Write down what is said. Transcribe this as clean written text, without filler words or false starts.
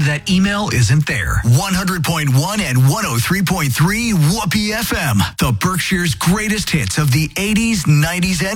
that email isn't there. 100.1 and 103.3 Whoopee FM, the Berkshire's greatest hits of the 80s, 90s, and